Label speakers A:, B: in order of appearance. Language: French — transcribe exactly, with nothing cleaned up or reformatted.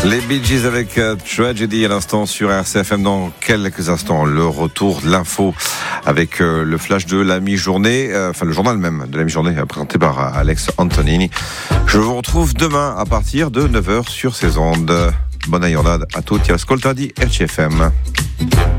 A: Les Bee Gees avec euh, Tragedy à l'instant sur R C F M. Dans quelques instants, le retour de l'info avec euh, le flash de la mi-journée, euh, enfin le journal même de la mi-journée euh, présenté par euh, Alex Antonini. Je vous retrouve demain à partir de neuf heures sur ces ondes. Bonne journée à tutti, ascoltati R C F M.